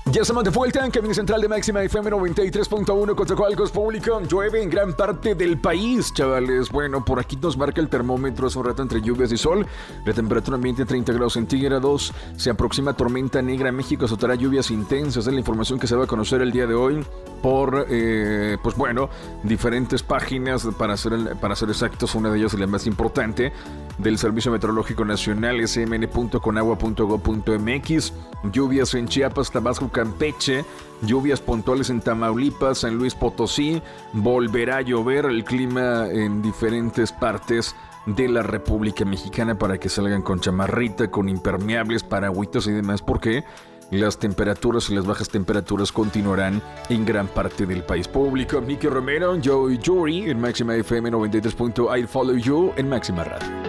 Ya estamos de vuelta en Camino Central de Máxima FM 93.1 contra Coalcos Público. Llueve en gran parte del país, chavales. Bueno, por aquí nos marca el termómetro hace un rato entre lluvias y sol. La temperatura ambiente 30 grados centígrados. Se aproxima tormenta negra. México azotará lluvias intensas. Es la información que se va a conocer el día de hoy por, diferentes páginas. Para ser exactos, una de ellas es la más importante, del Servicio Meteorológico Nacional, smn.conagua.gov.mx. Lluvias en Chiapas, Tabasco, Campeche. Lluvias puntuales en Tamaulipas, San Luis Potosí. Volverá a llover. El clima en diferentes partes de la República Mexicana para que salgan con chamarrita, con impermeables, paragüitas y demás, porque las temperaturas y las bajas temperaturas continuarán en gran parte del país. Público, Miki Romero, Joey Jury en Máxima FM 93. I Follow You en Máxima Radio.